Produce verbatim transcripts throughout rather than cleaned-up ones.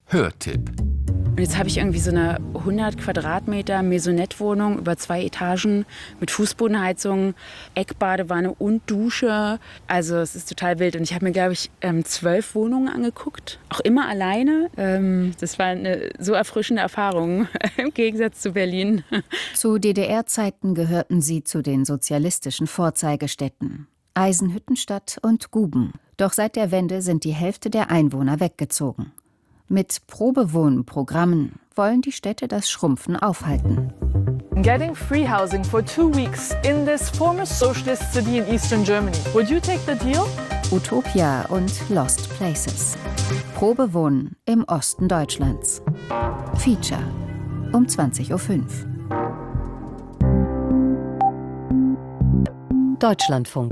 Hörtipp. Und jetzt habe ich irgendwie so eine hundert Quadratmeter Maisonette-Wohnung über zwei Etagen mit Fußbodenheizung, Eckbadewanne und Dusche. Also es ist total wild. Und ich habe mir, glaube ich, ähm, zwölf Wohnungen angeguckt. Auch immer alleine. Ähm, das war eine so erfrischende Erfahrung im Gegensatz zu Berlin. Zu D D R-Zeiten gehörten sie zu den sozialistischen Vorzeigestädten. Eisenhüttenstadt und Guben. Doch seit der Wende sind die Hälfte der Einwohner weggezogen. Mit Probewohnprogrammen wollen die Städte das Schrumpfen aufhalten. Getting free housing for two weeks in this former socialist city in eastern Germany. Would you take the deal? Utopia und Lost Places. Probewohnen im Osten Deutschlands. Feature um zwanzig Uhr fünf. Deutschlandfunk.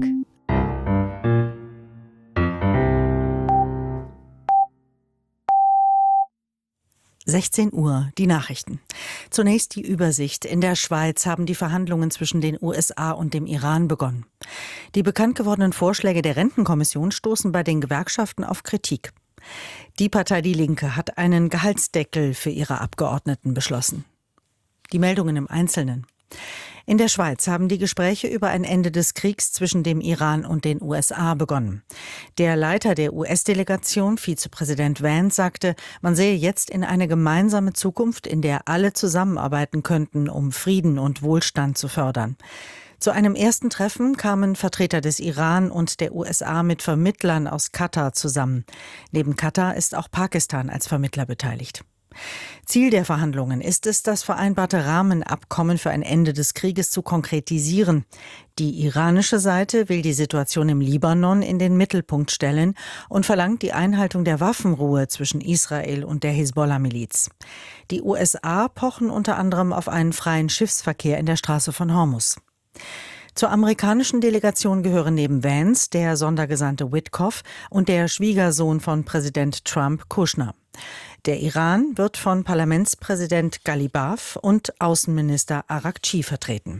sechzehn Uhr, die Nachrichten. Zunächst die Übersicht. In der Schweiz haben die Verhandlungen zwischen den U S A und dem Iran begonnen. Die bekannt gewordenen Vorschläge der Rentenkommission stoßen bei den Gewerkschaften auf Kritik. Die Partei Die Linke hat einen Gehaltsdeckel für ihre Abgeordneten beschlossen. Die Meldungen im Einzelnen. In der Schweiz haben die Gespräche über ein Ende des Kriegs zwischen dem Iran und den U S A begonnen. Der Leiter der U S-Delegation, Vizepräsident Vance, sagte, man sehe jetzt in eine gemeinsame Zukunft, in der alle zusammenarbeiten könnten, um Frieden und Wohlstand zu fördern. Zu einem ersten Treffen kamen Vertreter des Iran und der U S A mit Vermittlern aus Katar zusammen. Neben Katar ist auch Pakistan als Vermittler beteiligt. Ziel der Verhandlungen ist es, das vereinbarte Rahmenabkommen für ein Ende des Krieges zu konkretisieren. Die iranische Seite will die Situation im Libanon in den Mittelpunkt stellen und verlangt die Einhaltung der Waffenruhe zwischen Israel und der Hisbollah-Miliz. Die U S A pochen unter anderem auf einen freien Schiffsverkehr in der Straße von Hormuz. Zur amerikanischen Delegation gehören neben Vance der Sondergesandte Witkoff und der Schwiegersohn von Präsident Trump, Kushner. Der Iran wird von Parlamentspräsident Ghalibaf und Außenminister Araghchi vertreten.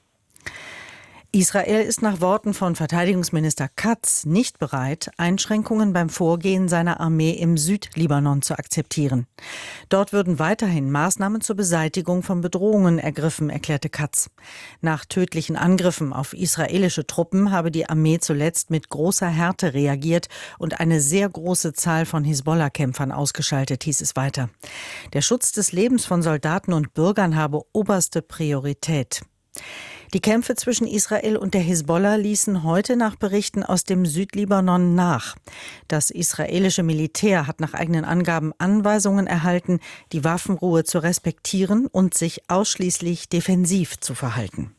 Israel ist nach Worten von Verteidigungsminister Katz nicht bereit, Einschränkungen beim Vorgehen seiner Armee im Südlibanon zu akzeptieren. Dort würden weiterhin Maßnahmen zur Beseitigung von Bedrohungen ergriffen, erklärte Katz. Nach tödlichen Angriffen auf israelische Truppen habe die Armee zuletzt mit großer Härte reagiert und eine sehr große Zahl von Hisbollah-Kämpfern ausgeschaltet, hieß es weiter. Der Schutz des Lebens von Soldaten und Bürgern habe oberste Priorität. Die Kämpfe zwischen Israel und der Hisbollah ließen heute nach Berichten aus dem Südlibanon nach. Das israelische Militär hat nach eigenen Angaben Anweisungen erhalten, die Waffenruhe zu respektieren und sich ausschließlich defensiv zu verhalten.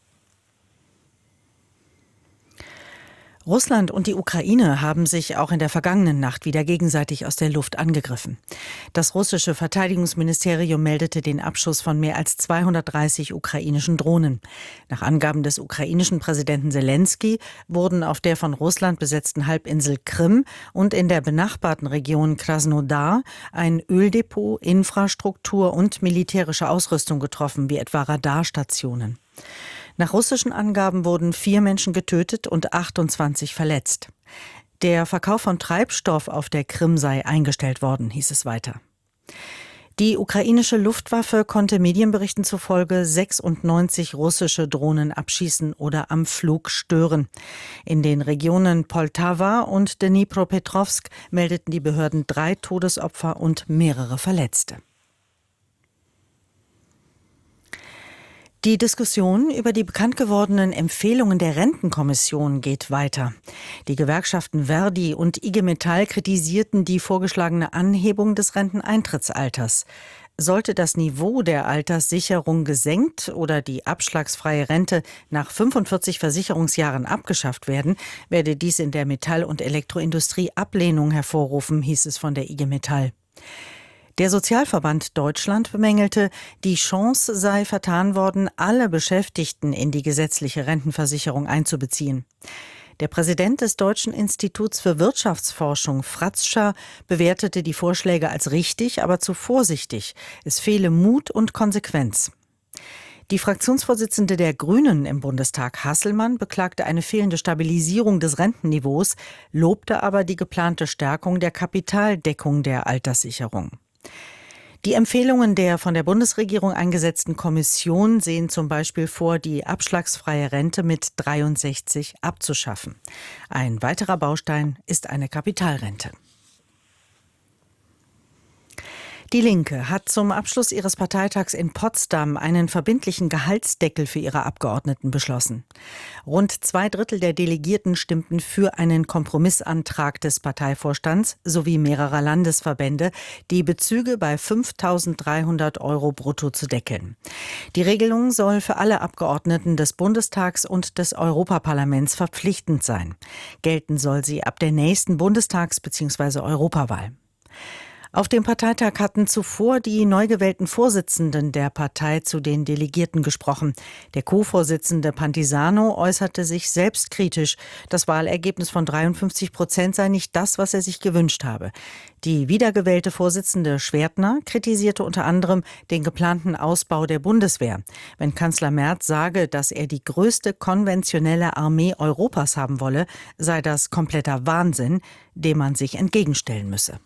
Russland und die Ukraine haben sich auch in der vergangenen Nacht wieder gegenseitig aus der Luft angegriffen. Das russische Verteidigungsministerium meldete den Abschuss von mehr als zweihundertdreißig ukrainischen Drohnen. Nach Angaben des ukrainischen Präsidenten Selenskyj wurden auf der von Russland besetzten Halbinsel Krim und in der benachbarten Region Krasnodar ein Öldepot, Infrastruktur und militärische Ausrüstung getroffen, wie etwa Radarstationen. Nach russischen Angaben wurden vier Menschen getötet und achtundzwanzig verletzt. Der Verkauf von Treibstoff auf der Krim sei eingestellt worden, hieß es weiter. Die ukrainische Luftwaffe konnte Medienberichten zufolge sechsundneunzig russische Drohnen abschießen oder am Flug stören. In den Regionen Poltawa und Dnipropetrovsk meldeten die Behörden drei Todesopfer und mehrere Verletzte. Die Diskussion über die bekannt gewordenen Empfehlungen der Rentenkommission geht weiter. Die Gewerkschaften Verdi und I G Metall kritisierten die vorgeschlagene Anhebung des Renteneintrittsalters. Sollte das Niveau der Alterssicherung gesenkt oder die abschlagsfreie Rente nach fünfundvierzig Versicherungsjahren abgeschafft werden, werde dies in der Metall- und Elektroindustrie Ablehnung hervorrufen, hieß es von der I G Metall. Der Sozialverband Deutschland bemängelte, die Chance sei vertan worden, alle Beschäftigten in die gesetzliche Rentenversicherung einzubeziehen. Der Präsident des Deutschen Instituts für Wirtschaftsforschung, Fratzscher, bewertete die Vorschläge als richtig, aber zu vorsichtig. Es fehle Mut und Konsequenz. Die Fraktionsvorsitzende der Grünen im Bundestag, Hasselmann, beklagte eine fehlende Stabilisierung des Rentenniveaus, lobte aber die geplante Stärkung der Kapitaldeckung der Alterssicherung. Die Empfehlungen der von der Bundesregierung eingesetzten Kommission sehen zum Beispiel vor, die abschlagsfreie Rente mit dreiundsechzig abzuschaffen. Ein weiterer Baustein ist eine Kapitalrente. Die Linke hat zum Abschluss ihres Parteitags in Potsdam einen verbindlichen Gehaltsdeckel für ihre Abgeordneten beschlossen. Rund zwei Drittel der Delegierten stimmten für einen Kompromissantrag des Parteivorstands sowie mehrerer Landesverbände, die Bezüge bei fünftausenddreihundert Euro brutto zu deckeln. Die Regelung soll für alle Abgeordneten des Bundestags und des Europaparlaments verpflichtend sein. Gelten soll sie ab der nächsten Bundestags- bzw. Europawahl. Auf dem Parteitag hatten zuvor die neu gewählten Vorsitzenden der Partei zu den Delegierten gesprochen. Der Co-Vorsitzende Pantisano äußerte sich selbstkritisch. Das Wahlergebnis von dreiundfünfzig Prozent sei nicht das, was er sich gewünscht habe. Die wiedergewählte Vorsitzende Schwertner kritisierte unter anderem den geplanten Ausbau der Bundeswehr. Wenn Kanzler Merz sage, dass er die größte konventionelle Armee Europas haben wolle, sei das kompletter Wahnsinn, dem man sich entgegenstellen müsse.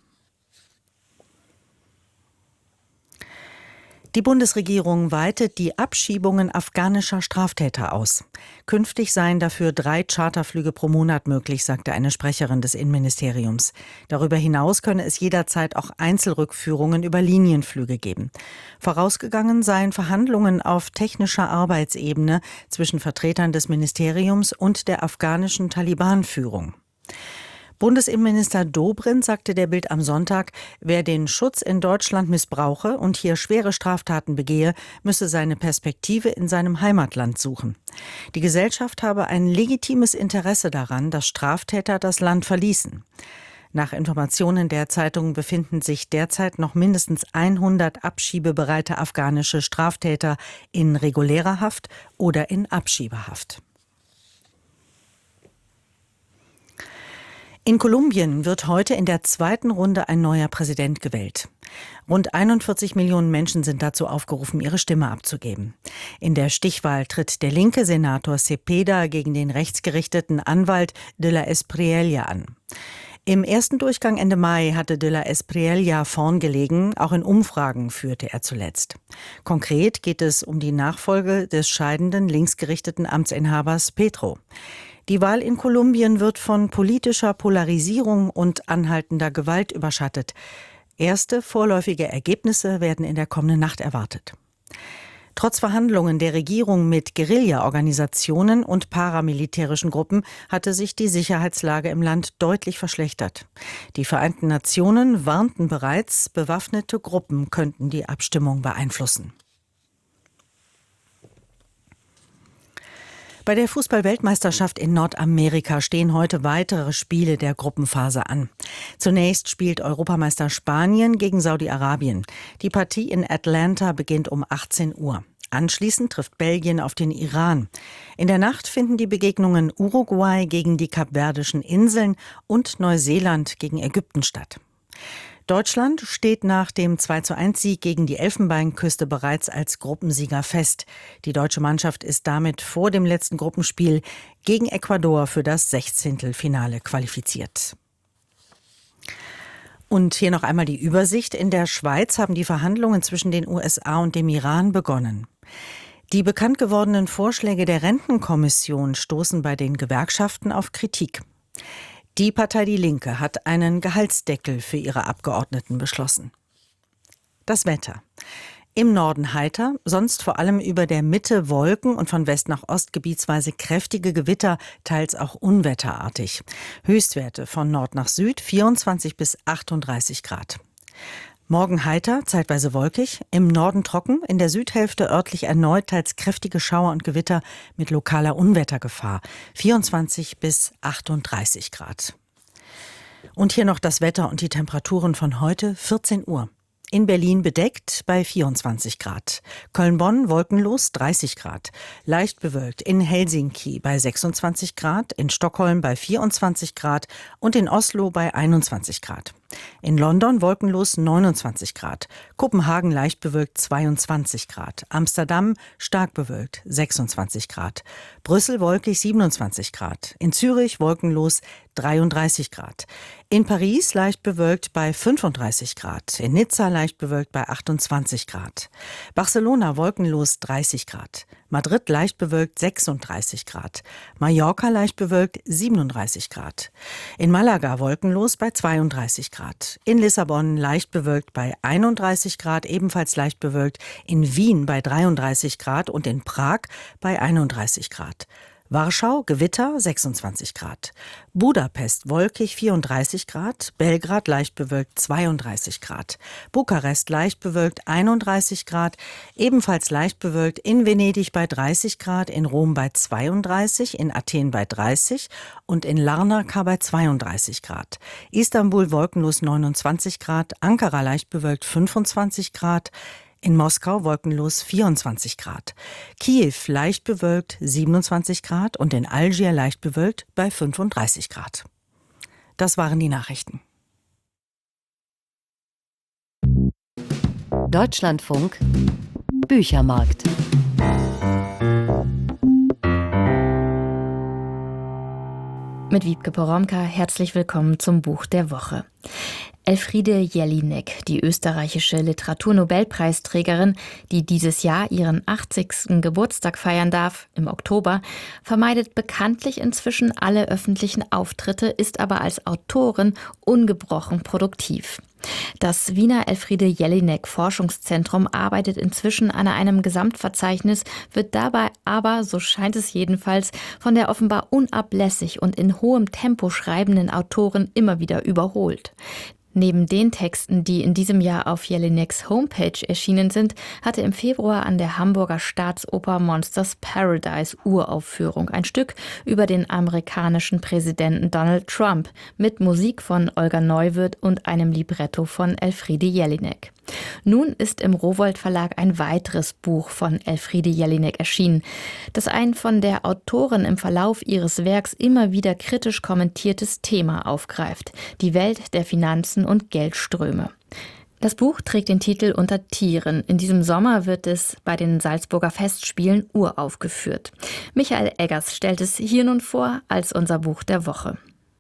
Die Bundesregierung weitet die Abschiebungen afghanischer Straftäter aus. Künftig seien dafür drei Charterflüge pro Monat möglich, sagte eine Sprecherin des Innenministeriums. Darüber hinaus könne es jederzeit auch Einzelrückführungen über Linienflüge geben. Vorausgegangen seien Verhandlungen auf technischer Arbeitsebene zwischen Vertretern des Ministeriums und der afghanischen Taliban-Führung. Bundesinnenminister Dobrindt sagte der Bild am Sonntag, wer den Schutz in Deutschland missbrauche und hier schwere Straftaten begehe, müsse seine Perspektive in seinem Heimatland suchen. Die Gesellschaft habe ein legitimes Interesse daran, dass Straftäter das Land verließen. Nach Informationen der Zeitung befinden sich derzeit noch mindestens hundert abschiebebereite afghanische Straftäter in regulärer Haft oder in Abschiebehaft. In Kolumbien wird heute in der zweiten Runde ein neuer Präsident gewählt. Rund einundvierzig Millionen Menschen sind dazu aufgerufen, ihre Stimme abzugeben. In der Stichwahl tritt der linke Senator Cepeda gegen den rechtsgerichteten Anwalt de la Espriella an. Im ersten Durchgang Ende Mai hatte de la Espriella vorn gelegen, auch in Umfragen führte er zuletzt. Konkret geht es um die Nachfolge des scheidenden linksgerichteten Amtsinhabers Petro. Die Wahl in Kolumbien wird von politischer Polarisierung und anhaltender Gewalt überschattet. Erste vorläufige Ergebnisse werden in der kommenden Nacht erwartet. Trotz Verhandlungen der Regierung mit Guerilla-Organisationen und paramilitärischen Gruppen hatte sich die Sicherheitslage im Land deutlich verschlechtert. Die Vereinten Nationen warnten bereits, bewaffnete Gruppen könnten die Abstimmung beeinflussen. Bei der Fußball-Weltmeisterschaft in Nordamerika stehen heute weitere Spiele der Gruppenphase an. Zunächst spielt Europameister Spanien gegen Saudi-Arabien. Die Partie in Atlanta beginnt um achtzehn Uhr. Anschließend trifft Belgien auf den Iran. In der Nacht finden die Begegnungen Uruguay gegen die Kapverdischen Inseln und Neuseeland gegen Ägypten statt. Deutschland steht nach dem zwei zu eins Sieg gegen die Elfenbeinküste bereits als Gruppensieger fest. Die deutsche Mannschaft ist damit vor dem letzten Gruppenspiel gegen Ecuador für das Sechzehntelfinale qualifiziert. Und hier noch einmal die Übersicht. In der Schweiz haben die Verhandlungen zwischen den U S A und dem Iran begonnen. Die bekannt gewordenen Vorschläge der Rentenkommission stoßen bei den Gewerkschaften auf Kritik. Die Partei Die Linke hat einen Gehaltsdeckel für ihre Abgeordneten beschlossen. Das Wetter. Im Norden heiter, sonst vor allem über der Mitte Wolken und von West nach Ost gebietsweise kräftige Gewitter, teils auch unwetterartig. Höchstwerte von Nord nach Süd vierundzwanzig bis achtunddreißig Grad. Morgen heiter, zeitweise wolkig, im Norden trocken, in der Südhälfte örtlich erneut teils kräftige Schauer und Gewitter mit lokaler Unwettergefahr, vierundzwanzig bis achtunddreißig Grad. Und hier noch das Wetter und die Temperaturen von heute, vierzehn Uhr. In Berlin bedeckt bei vierundzwanzig Grad. Köln-Bonn wolkenlos dreißig Grad. Leicht bewölkt in Helsinki bei sechsundzwanzig Grad, in Stockholm bei vierundzwanzig Grad und in Oslo bei einundzwanzig Grad. In London wolkenlos neunundzwanzig Grad, Kopenhagen leicht bewölkt zweiundzwanzig Grad, Amsterdam stark bewölkt sechsundzwanzig Grad, Brüssel wolkig siebenundzwanzig Grad, in Zürich wolkenlos dreiunddreißig Grad, in Paris leicht bewölkt bei fünfunddreißig Grad, in Nizza leicht bewölkt bei achtundzwanzig Grad, Barcelona wolkenlos dreißig Grad, Madrid leicht bewölkt sechsunddreißig Grad, Mallorca leicht bewölkt siebenunddreißig Grad, in Malaga wolkenlos bei zweiunddreißig Grad, in Lissabon leicht bewölkt bei einunddreißig Grad, ebenfalls leicht bewölkt, in Wien bei dreiunddreißig Grad und in Prag bei einunddreißig Grad. Warschau Gewitter sechsundzwanzig Grad, Budapest wolkig vierunddreißig Grad, Belgrad leicht bewölkt zweiunddreißig Grad, Bukarest leicht bewölkt einunddreißig Grad, ebenfalls leicht bewölkt in Venedig bei dreißig Grad, in Rom bei zweiunddreißig, in Athen bei dreißig und in Larnaca bei zweiunddreißig Grad. Istanbul wolkenlos neunundzwanzig Grad, Ankara leicht bewölkt fünfundzwanzig Grad, in Moskau wolkenlos vierundzwanzig Grad, Kiew leicht bewölkt siebenundzwanzig Grad und in Algier leicht bewölkt bei fünfunddreißig Grad. Das waren die Nachrichten. Deutschlandfunk Büchermarkt. Mit Wiebke Poromka herzlich willkommen zum Buch der Woche. Elfriede Jelinek, die österreichische Literaturnobelpreisträgerin, die dieses Jahr ihren achtzigsten Geburtstag feiern darf, im Oktober, vermeidet bekanntlich inzwischen alle öffentlichen Auftritte, ist aber als Autorin ungebrochen produktiv. Das Wiener Elfriede Jelinek Forschungszentrum arbeitet inzwischen an einem Gesamtverzeichnis, wird dabei aber, so scheint es jedenfalls, von der offenbar unablässig und in hohem Tempo schreibenden Autorin immer wieder überholt. Neben den Texten, die in diesem Jahr auf Jelineks Homepage erschienen sind, hatte im Februar an der Hamburger Staatsoper Monsters Paradise Uraufführung ein Stück über den amerikanischen Präsidenten Donald Trump mit Musik von Olga Neuwirth und einem Libretto von Elfriede Jelinek. Nun ist im Rowohlt Verlag ein weiteres Buch von Elfriede Jelinek erschienen, das ein von der Autorin im Verlauf ihres Werks immer wieder kritisch kommentiertes Thema aufgreift: die Welt der Finanzen und Geldströme. Das Buch trägt den Titel Unter Tieren. In diesem Sommer wird es bei den Salzburger Festspielen uraufgeführt. Michael Eggers stellt es hier nun vor als unser Buch der Woche.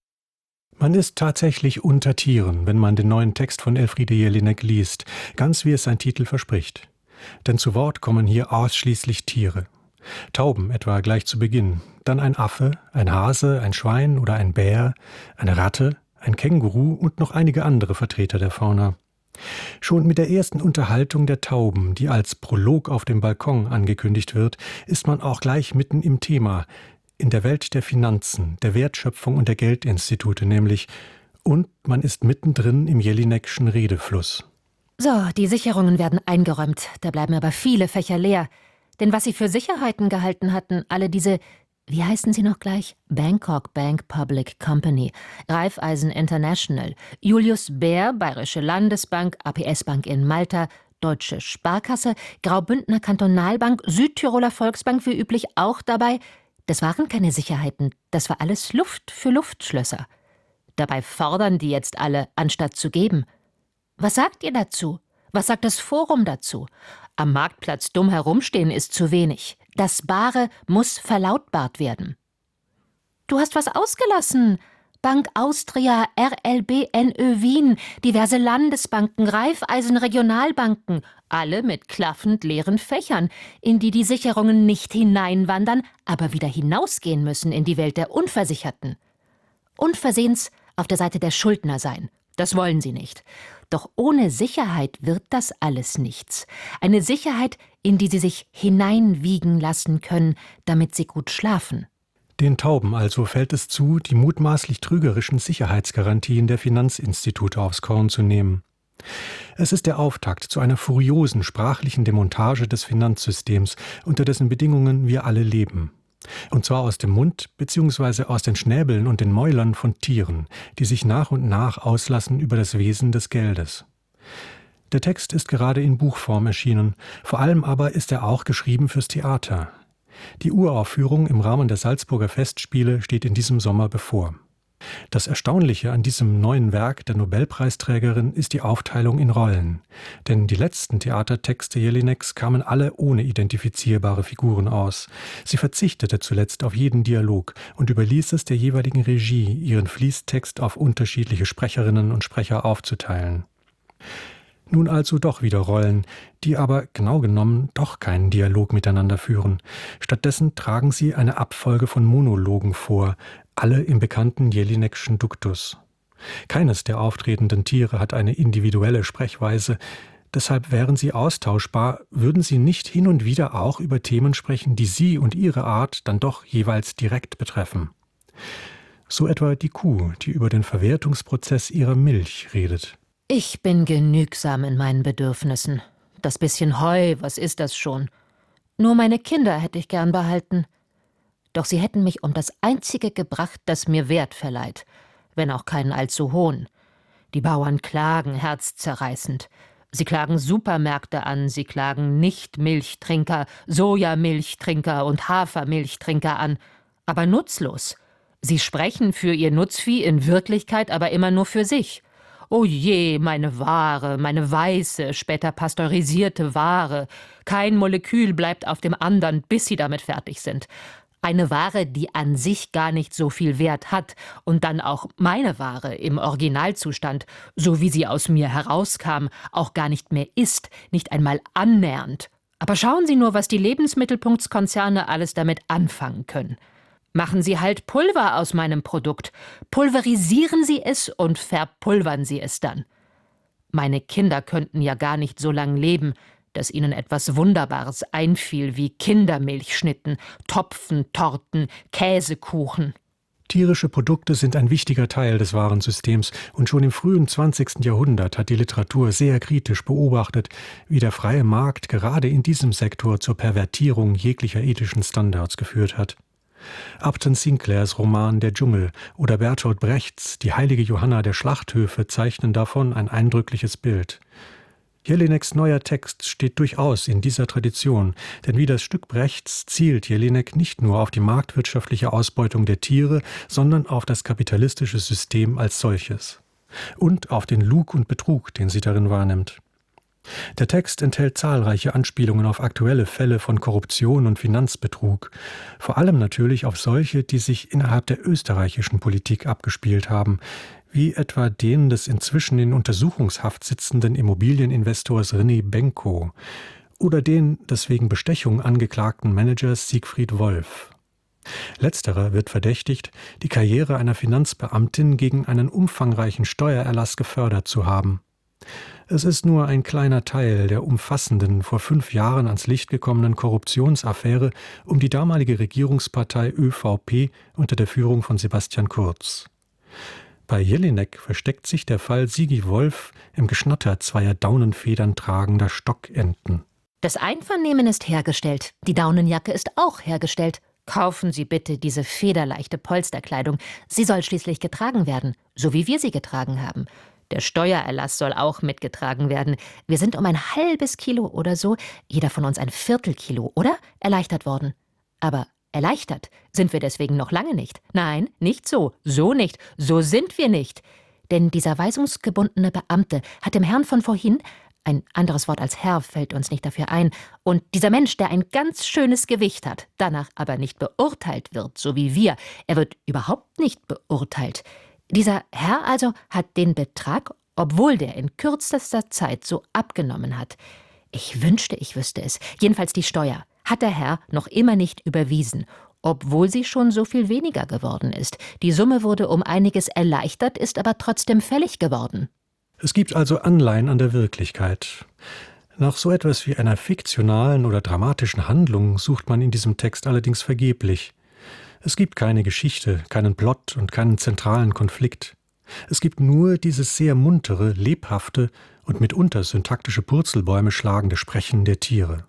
Man ist tatsächlich unter Tieren, wenn man den neuen Text von Elfriede Jelinek liest, ganz wie es sein Titel verspricht. Denn zu Wort kommen hier ausschließlich Tiere. Tauben etwa gleich zu Beginn, dann ein Affe, ein Hase, ein Schwein oder ein Bär, eine Ratte, ein Känguru und noch einige andere Vertreter der Fauna. Schon mit der ersten Unterhaltung der Tauben, die als Prolog auf dem Balkon angekündigt wird, ist man auch gleich mitten im Thema, in der Welt der Finanzen, der Wertschöpfung und der Geldinstitute nämlich. Und man ist mittendrin im Jelinekschen Redefluss. So, die Sicherungen werden eingeräumt, da bleiben aber viele Fächer leer. Denn was sie für Sicherheiten gehalten hatten, alle diese, wie heißen sie noch gleich? Bangkok Bank Public Company, Raiffeisen International, Julius Baer, Bayerische Landesbank, A P S Bank in Malta, Deutsche Sparkasse, Graubündner Kantonalbank, Südtiroler Volksbank wie üblich auch dabei. Das waren keine Sicherheiten, das war alles Luft für Luftschlösser. Dabei fordern die jetzt alle, anstatt zu geben. Was sagt ihr dazu? Was sagt das Forum dazu? Am Marktplatz dumm herumstehen ist zu wenig. Das Bare muss verlautbart werden. Du hast was ausgelassen. Bank Austria, R L B N Ö Wien, diverse Landesbanken, Raiffeisen Regionalbanken, alle mit klaffend leeren Fächern, in die die Sicherungen nicht hineinwandern, aber wieder hinausgehen müssen in die Welt der Unversicherten. Unversehens auf der Seite der Schuldner sein. Das wollen sie nicht. Doch ohne Sicherheit wird das alles nichts. Eine Sicherheit, in die sie sich hineinwiegen lassen können, damit sie gut schlafen. Den Tauben also fällt es zu, die mutmaßlich trügerischen Sicherheitsgarantien der Finanzinstitute aufs Korn zu nehmen. Es ist der Auftakt zu einer furiosen sprachlichen Demontage des Finanzsystems, unter dessen Bedingungen wir alle leben. Und zwar aus dem Mund bzw. aus den Schnäbeln und den Mäulern von Tieren, die sich nach und nach auslassen über das Wesen des Geldes. Der Text ist gerade in Buchform erschienen, vor allem aber ist er auch geschrieben fürs Theater. Die Uraufführung im Rahmen der Salzburger Festspiele steht in diesem Sommer bevor. Das Erstaunliche an diesem neuen Werk der Nobelpreisträgerin ist die Aufteilung in Rollen. Denn die letzten Theatertexte Jelineks kamen alle ohne identifizierbare Figuren aus. Sie verzichtete zuletzt auf jeden Dialog und überließ es der jeweiligen Regie, ihren Fließtext auf unterschiedliche Sprecherinnen und Sprecher aufzuteilen. Nun also doch wieder Rollen, die aber genau genommen doch keinen Dialog miteinander führen. Stattdessen tragen sie eine Abfolge von Monologen vor, alle im bekannten Jelinekschen Duktus. Keines der auftretenden Tiere hat eine individuelle Sprechweise, deshalb wären sie austauschbar, würden sie nicht hin und wieder auch über Themen sprechen, die sie und ihre Art dann doch jeweils direkt betreffen. So etwa die Kuh, die über den Verwertungsprozess ihrer Milch redet. Ich bin genügsam in meinen Bedürfnissen. Das bisschen Heu, was ist das schon? Nur meine Kinder hätte ich gern behalten. Doch sie hätten mich um das Einzige gebracht, das mir Wert verleiht, wenn auch keinen allzu hohen. Die Bauern klagen herzzerreißend. Sie klagen Supermärkte an, sie klagen Nicht-Milchtrinker, Sojamilchtrinker und Hafermilchtrinker an. Aber nutzlos. Sie sprechen für ihr Nutzvieh, in Wirklichkeit aber immer nur für sich. Oh je, meine Ware, meine weiße, später pasteurisierte Ware. Kein Molekül bleibt auf dem anderen, bis sie damit fertig sind. Eine Ware, die an sich gar nicht so viel Wert hat und dann auch meine Ware im Originalzustand, so wie sie aus mir herauskam, auch gar nicht mehr ist, nicht einmal annähernd. Aber schauen Sie nur, was die Lebensmittelpunktskonzerne alles damit anfangen können. Machen Sie halt Pulver aus meinem Produkt, pulverisieren Sie es und verpulvern Sie es dann. Meine Kinder könnten ja gar nicht so lang leben, dass ihnen etwas Wunderbares einfiel wie Kindermilchschnitten, Topfentorten, Käsekuchen. Tierische Produkte sind ein wichtiger Teil des Warensystems und schon im frühen zwanzigsten Jahrhundert hat die Literatur sehr kritisch beobachtet, wie der freie Markt gerade in diesem Sektor zur Pervertierung jeglicher ethischen Standards geführt hat. Upton Sinclairs Roman Der Dschungel oder Bertolt Brechts Die heilige Johanna der Schlachthöfe zeichnen davon ein eindrückliches Bild. Jelineks neuer Text steht durchaus in dieser Tradition, denn wie das Stück Brechts zielt Jelinek nicht nur auf die marktwirtschaftliche Ausbeutung der Tiere, sondern auf das kapitalistische System als solches. Und auf den Lug und Betrug, den sie darin wahrnimmt. Der Text enthält zahlreiche Anspielungen auf aktuelle Fälle von Korruption und Finanzbetrug, vor allem natürlich auf solche, die sich innerhalb der österreichischen Politik abgespielt haben, wie etwa den des inzwischen in Untersuchungshaft sitzenden Immobilieninvestors René Benko oder den des wegen Bestechung angeklagten Managers Siegfried Wolf. Letzterer wird verdächtigt, die Karriere einer Finanzbeamtin gegen einen umfangreichen Steuererlass gefördert zu haben. Es ist nur ein kleiner Teil der umfassenden, vor fünf Jahren ans Licht gekommenen Korruptionsaffäre um die damalige Regierungspartei ÖVP unter der Führung von Sebastian Kurz. Bei Jelinek versteckt sich der Fall Sigi Wolf im Geschnatter zweier Daunenfedern tragender Stockenten. Das Einvernehmen ist hergestellt, die Daunenjacke ist auch hergestellt. Kaufen Sie bitte diese federleichte Polsterkleidung. Sie soll schließlich getragen werden, so wie wir sie getragen haben. Der Steuererlass soll auch mitgetragen werden. Wir sind um ein halbes Kilo oder so, jeder von uns ein Viertelkilo, oder? Erleichtert worden. Aber erleichtert sind wir deswegen noch lange nicht. Nein, nicht so, so nicht, so sind wir nicht. Denn dieser weisungsgebundene Beamte hat dem Herrn von vorhin, ein anderes Wort als Herr fällt uns nicht dafür ein, und dieser Mensch, der ein ganz schönes Gewicht hat, danach aber nicht beurteilt wird, so wie wir, er wird überhaupt nicht beurteilt. Dieser Herr also hat den Betrag, obwohl der in kürzester Zeit so abgenommen hat. Ich wünschte, ich wüsste es. Jedenfalls die Steuer hat der Herr noch immer nicht überwiesen, obwohl sie schon so viel weniger geworden ist. Die Summe wurde um einiges erleichtert, ist aber trotzdem fällig geworden. Es gibt also Anleihen an der Wirklichkeit. Nach so etwas wie einer fiktionalen oder dramatischen Handlung sucht man in diesem Text allerdings vergeblich. Es gibt keine Geschichte, keinen Plot und keinen zentralen Konflikt. Es gibt nur dieses sehr muntere, lebhafte und mitunter syntaktische Purzelbäume schlagende Sprechen der Tiere.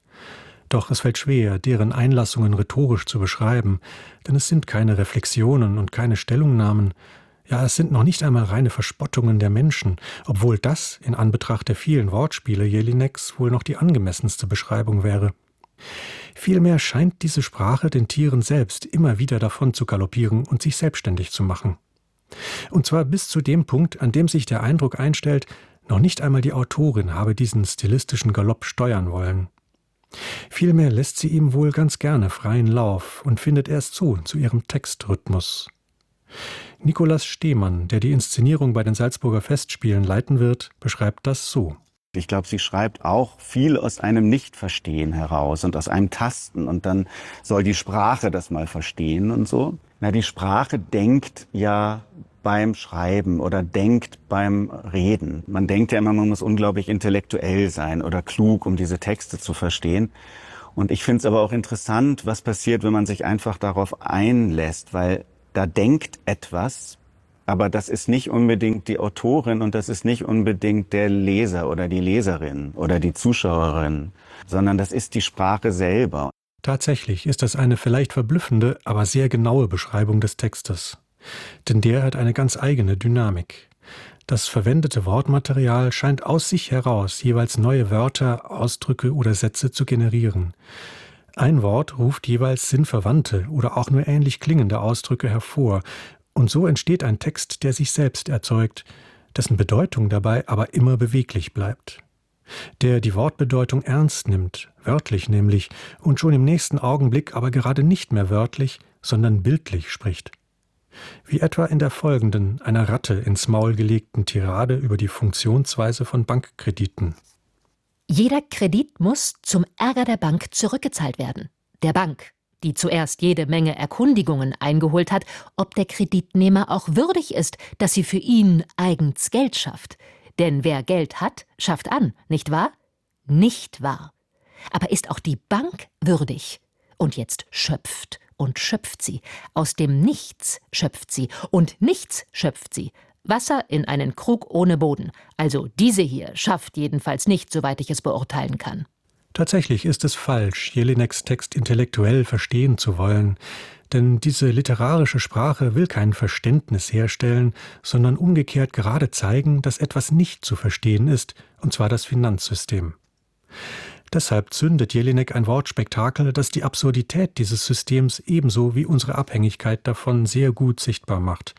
Doch es fällt schwer, deren Einlassungen rhetorisch zu beschreiben, denn es sind keine Reflexionen und keine Stellungnahmen, ja, es sind noch nicht einmal reine Verspottungen der Menschen, obwohl das in Anbetracht der vielen Wortspiele Jelineks wohl noch die angemessenste Beschreibung wäre. Vielmehr scheint diese Sprache den Tieren selbst immer wieder davon zu galoppieren und sich selbstständig zu machen. Und zwar bis zu dem Punkt, an dem sich der Eindruck einstellt, noch nicht einmal die Autorin habe diesen stilistischen Galopp steuern wollen. Vielmehr lässt sie ihm wohl ganz gerne freien Lauf und findet erst so zu ihrem Textrhythmus. Nikolaus Stehmann, der die Inszenierung bei den Salzburger Festspielen leiten wird, beschreibt das so. Ich glaube, sie schreibt auch viel aus einem Nichtverstehen heraus und aus einem Tasten. Und dann soll die Sprache das mal verstehen und so. Na, die Sprache denkt ja beim Schreiben oder denkt beim Reden. Man denkt ja immer, man muss unglaublich intellektuell sein oder klug, um diese Texte zu verstehen. Und ich finde es aber auch interessant, was passiert, wenn man sich einfach darauf einlässt, weil da denkt etwas, aber das ist nicht unbedingt die Autorin und das ist nicht unbedingt der Leser oder die Leserin oder die Zuschauerin, sondern das ist die Sprache selber. Tatsächlich ist das eine vielleicht verblüffende, aber sehr genaue Beschreibung des Textes. Denn der hat eine ganz eigene Dynamik. Das verwendete Wortmaterial scheint aus sich heraus jeweils neue Wörter, Ausdrücke oder Sätze zu generieren. Ein Wort ruft jeweils sinnverwandte oder auch nur ähnlich klingende Ausdrücke hervor, und so entsteht ein Text, der sich selbst erzeugt, dessen Bedeutung dabei aber immer beweglich bleibt. Der die Wortbedeutung ernst nimmt, wörtlich nämlich, und schon im nächsten Augenblick aber gerade nicht mehr wörtlich, sondern bildlich spricht. Wie etwa in der folgenden, einer Ratte ins Maul gelegten Tirade über die Funktionsweise von Bankkrediten. Jeder Kredit muss zum Ärger der Bank zurückgezahlt werden. Der Bank, die zuerst jede Menge Erkundigungen eingeholt hat, ob der Kreditnehmer auch würdig ist, dass sie für ihn eigens Geld schafft. Denn wer Geld hat, schafft an, nicht wahr? Nicht wahr. Aber ist auch die Bank würdig? Und jetzt schöpft und schöpft sie. Aus dem Nichts schöpft sie und nichts schöpft sie. Wasser in einen Krug ohne Boden. Also diese hier schafft jedenfalls nicht, soweit ich es beurteilen kann. Tatsächlich ist es falsch, Jelineks Text intellektuell verstehen zu wollen, denn diese literarische Sprache will kein Verständnis herstellen, sondern umgekehrt gerade zeigen, dass etwas nicht zu verstehen ist, und zwar das Finanzsystem. Deshalb zündet Jelinek ein Wortspektakel, das die Absurdität dieses Systems ebenso wie unsere Abhängigkeit davon sehr gut sichtbar macht.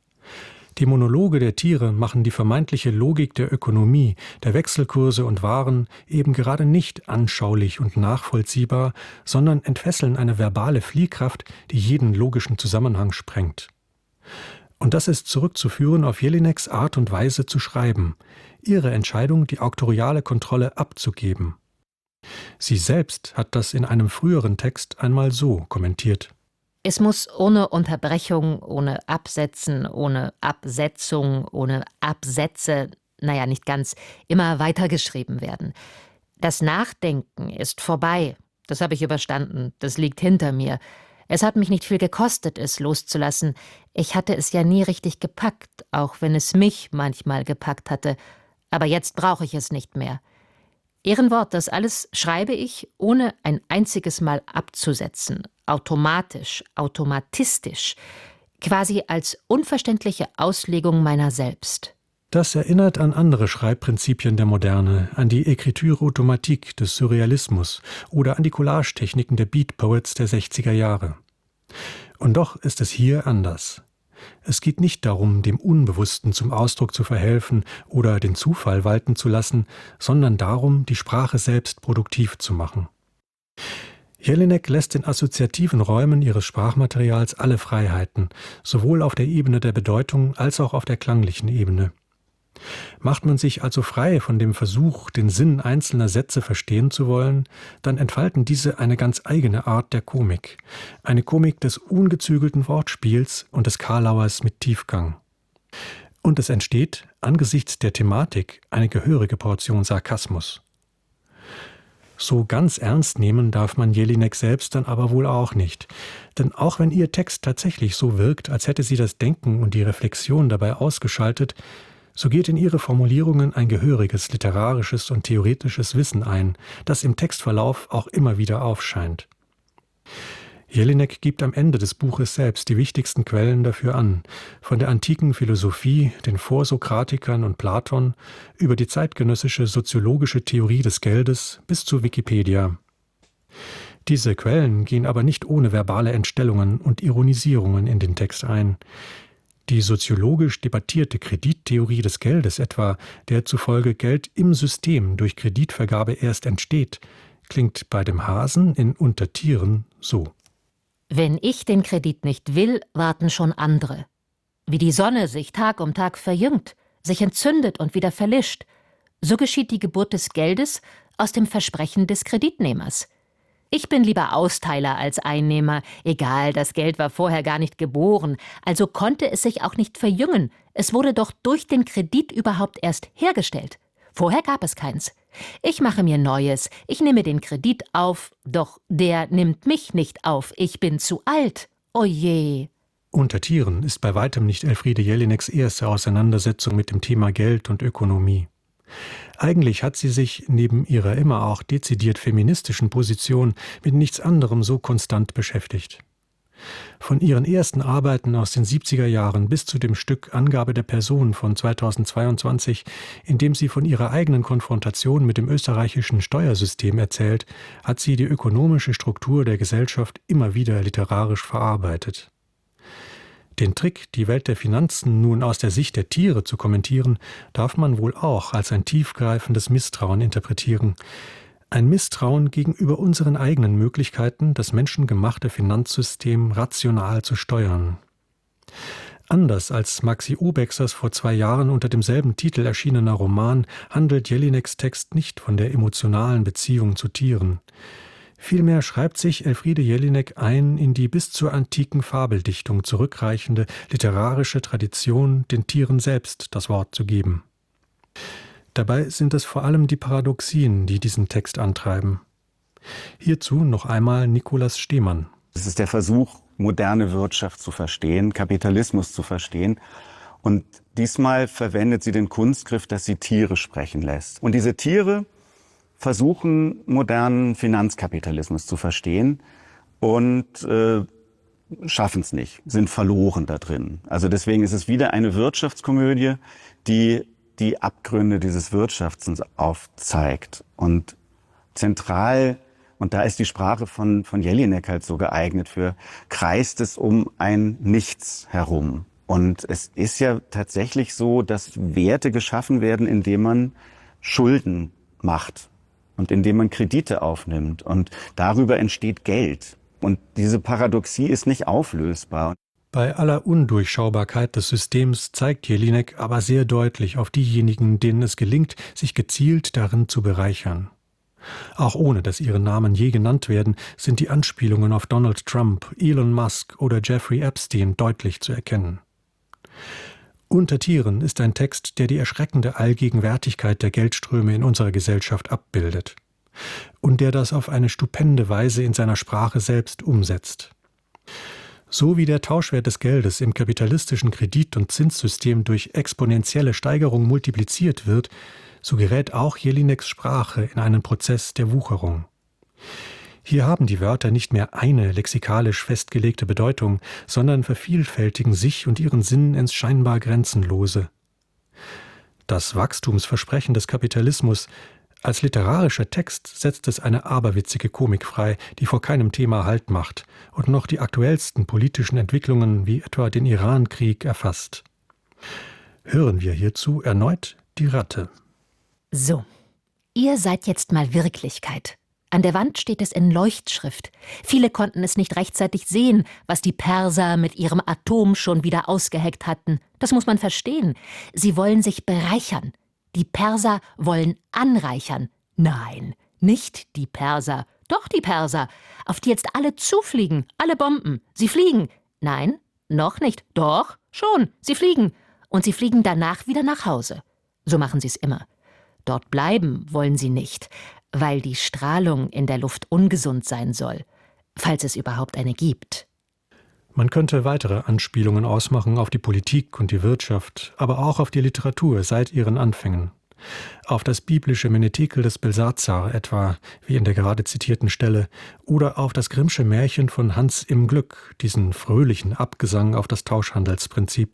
Die Monologe der Tiere machen die vermeintliche Logik der Ökonomie, der Wechselkurse und Waren eben gerade nicht anschaulich und nachvollziehbar, sondern entfesseln eine verbale Fliehkraft, die jeden logischen Zusammenhang sprengt. Und das ist zurückzuführen auf Jelineks Art und Weise zu schreiben, ihre Entscheidung, die auktoriale Kontrolle abzugeben. Sie selbst hat das in einem früheren Text einmal so kommentiert. Es muss ohne Unterbrechung, ohne Absetzen, ohne Absetzung, ohne Absätze, naja, nicht ganz, immer weitergeschrieben werden. Das Nachdenken ist vorbei. Das habe ich überstanden. Das liegt hinter mir. Es hat mich nicht viel gekostet, es loszulassen. Ich hatte es ja nie richtig gepackt, auch wenn es mich manchmal gepackt hatte. Aber jetzt brauche ich es nicht mehr. Ehrenwort, das alles schreibe ich, ohne ein einziges Mal abzusetzen, automatisch, automatistisch, quasi als unverständliche Auslegung meiner selbst. Das erinnert an andere Schreibprinzipien der Moderne, an die Écriture automatique des Surrealismus oder an die Collage-Techniken der Beat Poets der sechziger Jahre. Und doch ist es hier anders. Es geht nicht darum, dem Unbewussten zum Ausdruck zu verhelfen oder den Zufall walten zu lassen, sondern darum, die Sprache selbst produktiv zu machen. Jelinek lässt den assoziativen Räumen ihres Sprachmaterials alle Freiheiten, sowohl auf der Ebene der Bedeutung als auch auf der klanglichen Ebene. Macht man sich also frei von dem Versuch, den Sinn einzelner Sätze verstehen zu wollen, dann entfalten diese eine ganz eigene Art der Komik, eine Komik des ungezügelten Wortspiels und des Karlauers mit Tiefgang. Und es entsteht, angesichts der Thematik, eine gehörige Portion Sarkasmus. So ganz ernst nehmen darf man Jelinek selbst dann aber wohl auch nicht. Denn auch wenn ihr Text tatsächlich so wirkt, als hätte sie das Denken und die Reflexion dabei ausgeschaltet, so geht in ihre Formulierungen ein gehöriges literarisches und theoretisches Wissen ein, das im Textverlauf auch immer wieder aufscheint. Jelinek gibt am Ende des Buches selbst die wichtigsten Quellen dafür an, von der antiken Philosophie, den Vorsokratikern und Platon, über die zeitgenössische soziologische Theorie des Geldes bis zu Wikipedia. Diese Quellen gehen aber nicht ohne verbale Entstellungen und Ironisierungen in den Text ein. Die soziologisch debattierte Kredittheorie des Geldes etwa, der zufolge Geld im System durch Kreditvergabe erst entsteht, klingt bei dem Hasen in Unter Tieren so. Wenn ich den Kredit nicht will, warten schon andere. Wie die Sonne sich Tag um Tag verjüngt, sich entzündet und wieder verlischt, so geschieht die Geburt des Geldes aus dem Versprechen des Kreditnehmers. Ich bin lieber Austeiler als Einnehmer. Egal, das Geld war vorher gar nicht geboren, also konnte es sich auch nicht verjüngen. Es wurde doch durch den Kredit überhaupt erst hergestellt. Vorher gab es keins. Ich mache mir Neues, ich nehme den Kredit auf, doch der nimmt mich nicht auf. Ich bin zu alt. Oje. Unter Tieren ist bei weitem nicht Elfriede Jelineks erste Auseinandersetzung mit dem Thema Geld und Ökonomie. Eigentlich hat sie sich neben ihrer immer auch dezidiert feministischen Position mit nichts anderem so konstant beschäftigt. Von ihren ersten Arbeiten aus den siebziger Jahren bis zu dem Stück Angabe der Person von zweitausendzweiundzwanzig, in dem sie von ihrer eigenen Konfrontation mit dem österreichischen Steuersystem erzählt, hat sie die ökonomische Struktur der Gesellschaft immer wieder literarisch verarbeitet. Den Trick, die Welt der Finanzen nun aus der Sicht der Tiere zu kommentieren, darf man wohl auch als ein tiefgreifendes Misstrauen interpretieren. Ein Misstrauen gegenüber unseren eigenen Möglichkeiten, das menschengemachte Finanzsystem rational zu steuern. Anders als Maxi Obexers vor zwei Jahren unter demselben Titel erschienener Roman handelt Jelineks Text nicht von der emotionalen Beziehung zu Tieren. Vielmehr schreibt sich Elfriede Jelinek ein in die bis zur antiken Fabeldichtung zurückreichende literarische Tradition, den Tieren selbst das Wort zu geben. Dabei sind es vor allem die Paradoxien, die diesen Text antreiben. Hierzu noch einmal Nikolaus Stehmann. Es ist der Versuch, moderne Wirtschaft zu verstehen, Kapitalismus zu verstehen. Und diesmal verwendet sie den Kunstgriff, dass sie Tiere sprechen lässt. Und diese Tiere versuchen, modernen Finanzkapitalismus zu verstehen und äh, schaffen es nicht, sind verloren da drin. Also deswegen ist es wieder eine Wirtschaftskomödie, die die Abgründe dieses Wirtschaftens aufzeigt. Und zentral, und da ist die Sprache von, von Jelinek halt so geeignet für, kreist es um ein Nichts herum. Und es ist ja tatsächlich so, dass Werte geschaffen werden, indem man Schulden macht und indem man Kredite aufnimmt. Und darüber entsteht Geld. Und diese Paradoxie ist nicht auflösbar. Bei aller Undurchschaubarkeit des Systems zeigt Jelinek aber sehr deutlich auf diejenigen, denen es gelingt, sich gezielt darin zu bereichern. Auch ohne dass ihre Namen je genannt werden, sind die Anspielungen auf Donald Trump, Elon Musk oder Jeffrey Epstein deutlich zu erkennen. Unter Tieren ist ein Text, der die erschreckende Allgegenwärtigkeit der Geldströme in unserer Gesellschaft abbildet und der das auf eine stupende Weise in seiner Sprache selbst umsetzt. So wie der Tauschwert des Geldes im kapitalistischen Kredit- und Zinssystem durch exponentielle Steigerung multipliziert wird, so gerät auch Jelineks Sprache in einen Prozess der Wucherung. Hier haben die Wörter nicht mehr eine lexikalisch festgelegte Bedeutung, sondern vervielfältigen sich und ihren Sinn ins scheinbar Grenzenlose. Das Wachstumsversprechen des Kapitalismus als literarischer Text setzt es eine aberwitzige Komik frei, die vor keinem Thema Halt macht und noch die aktuellsten politischen Entwicklungen wie etwa den Iran-Krieg erfasst. Hören wir hierzu erneut die Ratte. So, ihr seid jetzt mal Wirklichkeit. An der Wand steht es in Leuchtschrift. Viele konnten es nicht rechtzeitig sehen, was die Perser mit ihrem Atom schon wieder ausgeheckt hatten. Das muss man verstehen. Sie wollen sich bereichern. Die Perser wollen anreichern. Nein, nicht die Perser. Doch die Perser, auf die jetzt alle zufliegen, alle Bomben. Sie fliegen. Nein, noch nicht. Doch, schon, sie fliegen. Und sie fliegen danach wieder nach Hause. So machen sie es immer. Dort bleiben wollen sie nicht, weil die Strahlung in der Luft ungesund sein soll, falls es überhaupt eine gibt. Man könnte weitere Anspielungen ausmachen auf die Politik und die Wirtschaft, aber auch auf die Literatur seit ihren Anfängen. Auf das biblische Menetekel des Belsazar etwa, wie in der gerade zitierten Stelle, oder auf das Grimmsche Märchen von Hans im Glück, diesen fröhlichen Abgesang auf das Tauschhandelsprinzip.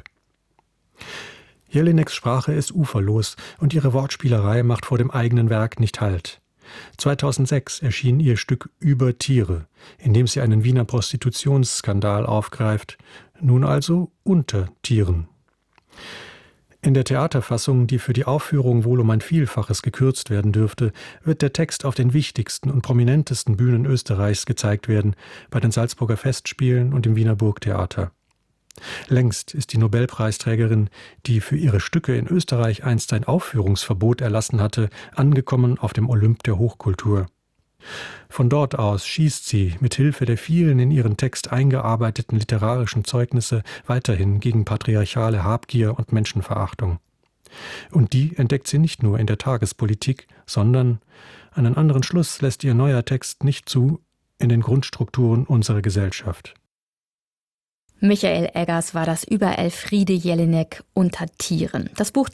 Jelineks Sprache ist uferlos und ihre Wortspielerei macht vor dem eigenen Werk nicht Halt. zweitausendsechs erschien ihr Stück Über Tiere, in dem sie einen Wiener Prostitutionsskandal aufgreift, Nun also unter Tieren. In der Theaterfassung, die für die Aufführung wohl um ein Vielfaches gekürzt werden dürfte, wird der Text auf den wichtigsten und prominentesten Bühnen Österreichs gezeigt werden, bei den Salzburger Festspielen und im Wiener Burgtheater. Längst ist die Nobelpreisträgerin, die für ihre Stücke in Österreich einst ein Aufführungsverbot erlassen hatte, angekommen auf dem Olymp der Hochkultur. Von dort aus schießt sie mit Hilfe der vielen in ihren Text eingearbeiteten literarischen Zeugnisse weiterhin gegen patriarchale Habgier und Menschenverachtung. Und die entdeckt sie nicht nur in der Tagespolitik, sondern, einen anderen Schluss lässt ihr neuer Text nicht zu, in den Grundstrukturen unserer Gesellschaft. Michael Eggers war das über Elfriede Jelinek unter Tieren. Das Buch